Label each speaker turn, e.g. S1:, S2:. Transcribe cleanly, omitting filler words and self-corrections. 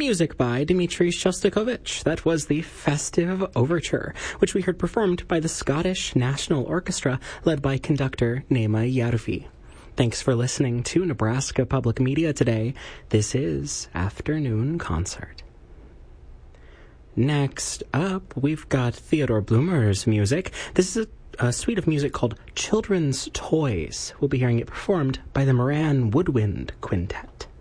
S1: music by Dmitri Shostakovich. That was the Festive Overture, which we heard performed by the Scottish National Orchestra, led by conductor Naima Yarufi. Thanks for listening to Nebraska Public Media today. This is Afternoon Concert. Next up, we've got Theodore Bloomer's music. This is a suite of music called Children's Toys. We'll be hearing it performed by the Moran Woodwind Quintet.